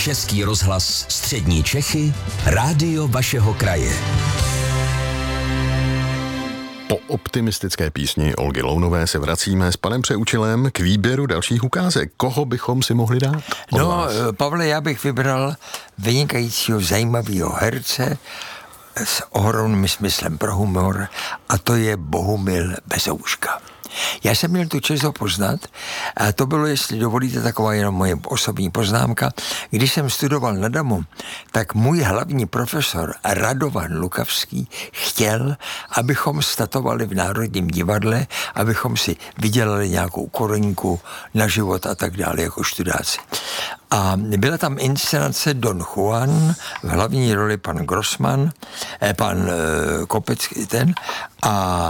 Český rozhlas Střední Čechy, rádio vašeho kraje. Po optimistické písni Olgy Lounové se vracíme s panem Přeučilem k výběru dalších ukázek. Koho bychom si mohli dát? Pavle, já bych vybral vynikajícího, zajímavého herce s ohromným smyslem pro humor, a to je Bohumil Bezouška. Já jsem měl tu čest ho poznat a to bylo, jestli dovolíte, taková jenom moje osobní poznámka. Když jsem studoval na DAMu, tak můj hlavní profesor Radovan Lukavský chtěl, abychom statovali v Národním divadle, abychom si vydělali nějakou korunku na život a tak dále jako študáci. A byla tam inscenace Don Juan, v hlavní roli pan Grossman, pan Kopecký a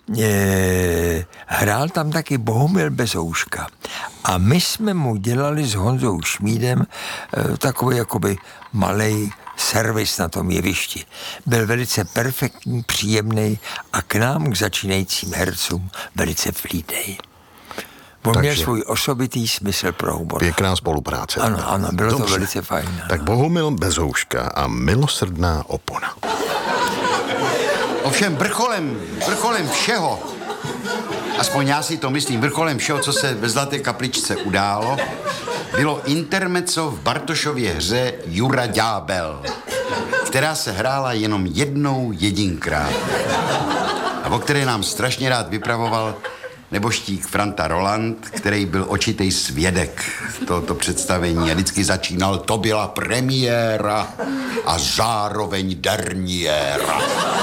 hrál tam taky Bohumil Bezouška. A my jsme mu dělali s Honzou Šmídem takový jakoby malej servis na tom jevišti. Byl velice perfektní, příjemný a k nám, k začínajícím hercům, velice vlídnej. On měl svůj osobitý smysl pro humor. Pěkná spolupráce. Ano, bylo dobře. To velice fajn. Tak Bohumil Bezouška a Milosrdná opona. Ovšem vrcholem všeho, aspoň já si to myslím, vrcholem všeho, co se ve Zlaté kapličce událo, bylo intermezzo v Bartošově hře Jura Ďábel, která se hrála jenom jednou jedinkrát a o které nám strašně rád vypravoval neboštík Franta Roland, který byl očitej svědek tohoto představení a vždycky začínal: to byla premiéra a zároveň derniéra.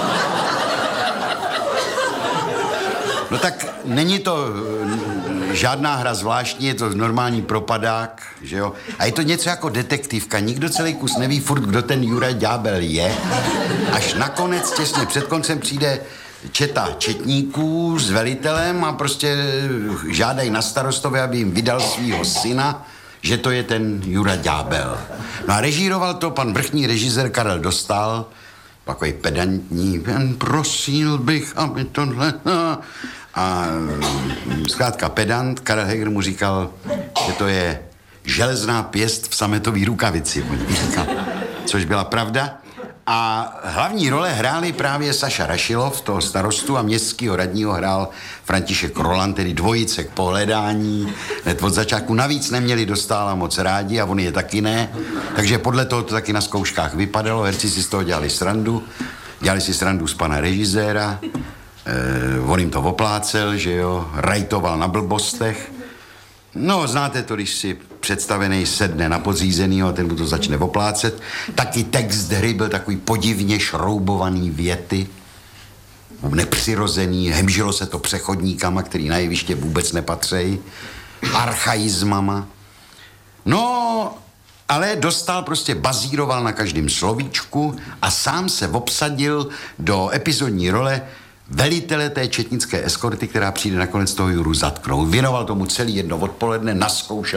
No tak není to žádná hra zvláštní, je to normální propadák, že jo? A je to něco jako detektivka, nikdo celý kus neví furt, kdo ten Jura Ďábel je. Až nakonec, těsně před koncem, přijde četa četníků s velitelem a prostě žádají na starostovi, aby jim vydal svýho syna, že to je ten Jura Ďábel. No a režíroval to pan vrchní režisér Karel Dostál, takový pedantní, prosil bych, aby tohle... A zkrátka pedant, Karel Heger mu říkal, že to je železná pěst v sametové rukavici, což byla pravda. A hlavní role hráli právě Saša Rašilov, toho starostu, a městského radního hrál František Roland, tedy dvojice k pohledání. Hned od začátku navíc neměli Dostála moc rádi a on je taky ne. Takže podle toho to taky na zkouškách vypadalo, herci si z toho dělali srandu. Dělali si srandu z pana režiséra, on jim to oplácel, že jo, rajtoval na blbostech. No, znáte to, když si představený sedne na podřízenýho a ten mu to začne oplácet. Taky text hry byl takový podivně šroubovaný věty, nepřirozený, hemžilo se to přechodníkama, který na jeviště vůbec nepatří, archaizmama. No, ale Dostál prostě bazíroval na každém slovíčku a sám se obsadil do epizodní role velitele té četnické eskorty, která přijde nakonec toho Juru zatknout. Věnoval tomu celý jedno odpoledne, nazkoušel